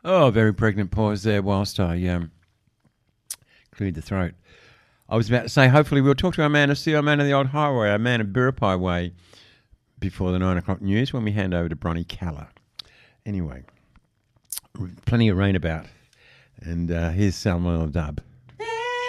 Oh, very pregnant pause there whilst I cleared the throat. I was about to say, hopefully we'll talk to our man of steel, our man of the old highway, our man of Biripi Way before the 9 o'clock news when we hand over to Bronnie Calla. Anyway, plenty of rain about. And here's Salmonella Dub.